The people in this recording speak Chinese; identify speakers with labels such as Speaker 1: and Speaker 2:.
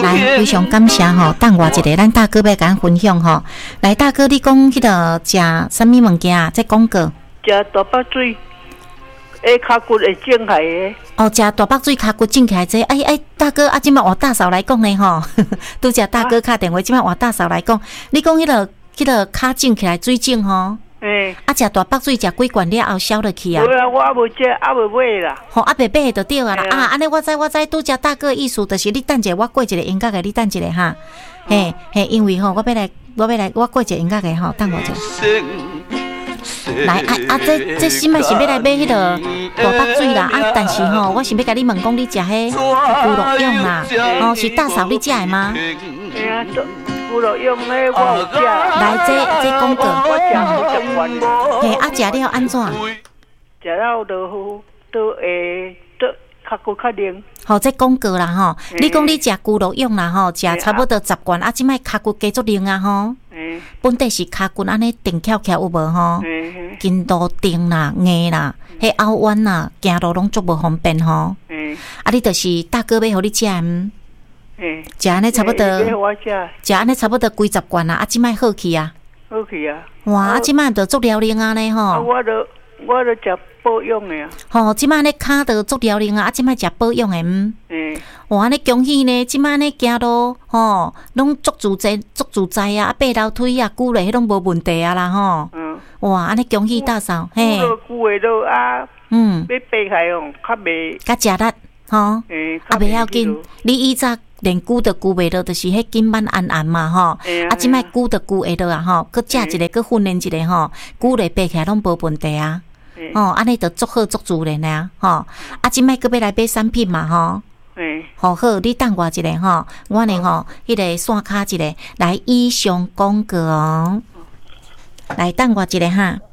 Speaker 1: 来，非常感谢吼，等我一个，咱大哥要甲咱分享吼。来，大哥，你讲迄个食啥物物件啊？这广告。
Speaker 2: 食大白水，骹骨会整开的。
Speaker 1: 哦，食大白水骹骨整起来这，大哥啊，即摆换大嫂来讲呢吼，拄则大哥敲电话，即摆换大嫂来讲，你讲迄个骹整起来水整吼。啊，食大白水食几罐了后消落去啊？
Speaker 2: 无啊，我还无食，还无买啦。
Speaker 1: 吼，啊，袂买就对啊啦。啊，安尼我知，拄则大哥意思就是你等一下，我过一个音乐的，你等一个哈。嘿，因为吼，我要来，我过一个音乐的吼，等我一下。来这心嘛是要来买迄个大白水啦，但是吼，我是要甲你问讲，你食迄牛肉用啦，哦，是大嫂你食的吗？
Speaker 2: 牛肉用的我有食。
Speaker 1: 来，这广告，
Speaker 2: 我食50罐。
Speaker 1: 嘿，啊，食了安怎？
Speaker 2: 食了都会较骨较灵。
Speaker 1: 吼，这广告啦吼，你讲你食牛肉用啦吼，食差不多10罐，啊，即摆骹骨加足灵啊吼。本地是骹骨安尼定翘翘有无吼？筋度定啦、硬啦，迄凹弯啦，行路拢足无方便吼。啊，你就是大哥要互你食食安尼差不多，食安尼差不多几10罐啦，啊，即摆好去啊。
Speaker 2: 好去啊！
Speaker 1: 哇，啊，即摆着足疗龄啊呢吼。
Speaker 2: 我著食保养的啊。吼，
Speaker 1: 即摆呢骹着足疗龄啊，啊，即摆食保养的哇，安尼恭喜呢！即摆呢行路吼，拢足自在啊！啊，爬楼梯啊，久咧迄拢无问题啊啦吼。哇，安尼恭喜大嫂，嘿。久诶都啊。要爬开哦，较袂。较食力吼。啊，袂要紧，你以前连久着久袂落，就是迄筋慢按嘛吼。啊，即摆久着久会落啊吼，佮食一个，佮训练一个吼，久咧爬起来拢无问题啊。哦，安尼着足好足自然啊吼。啊，即摆佮要来买产品嘛吼。好，你等我一下吼，我呢吼，迄个线卡一个来以上广告哦，来等我一下哈。